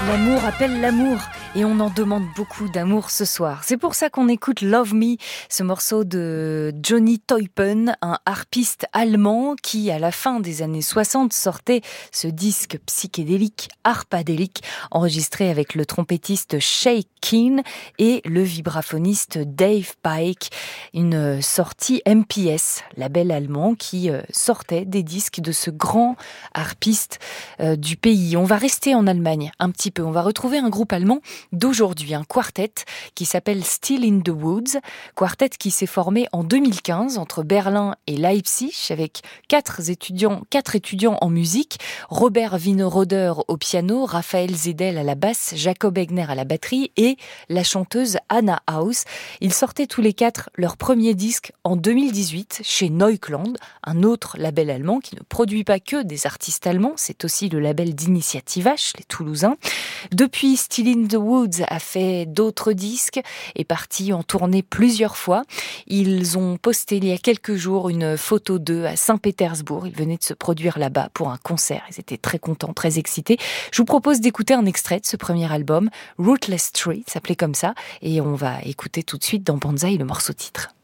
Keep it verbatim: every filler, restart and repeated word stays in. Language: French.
L'amour appelle l'amour et on en demande beaucoup d'amour ce soir. C'est pour ça qu'on écoute Love Me, ce morceau de Johnny Teupen, un harpiste allemand qui, à la fin des années soixante, sortait ce disque psychédélique, harpadélique, enregistré avec le trompettiste Shay Keane et le vibraphoniste Dave Pike. Une sortie M P S, label allemand qui sortait des disques de ce grand harpiste du pays. On va rester en Allemagne un petit peu. On va retrouver un groupe allemand d'aujourd'hui, un quartet qui s'appelle Still in the Woods, quartet qui s'est formé en deux mille quinze entre Berlin et Leipzig avec quatre étudiants, quatre étudiants en musique, Robert Wienerroder au piano, Raphaël Zedel à la basse, Jacob Egner à la batterie et la chanteuse Anna Haus. Ils sortaient tous les quatre leur premier disque en deux mille dix-huit chez Neukland, un autre label allemand qui ne produit pas que des artistes allemands, c'est aussi le label d'Initiative H, les Toulousains. Depuis, Still in the Woods a fait d'autres disques, est parti en tournée plusieurs fois. Ils ont posté il y a quelques jours une photo d'eux à Saint-Pétersbourg. Ils venaient de se produire là-bas pour un concert. Ils étaient très contents, très excités. Je vous propose d'écouter un extrait de ce premier album, Rootless Tree, s'appelait comme ça, et on va écouter tout de suite dans Banzai le morceau titre.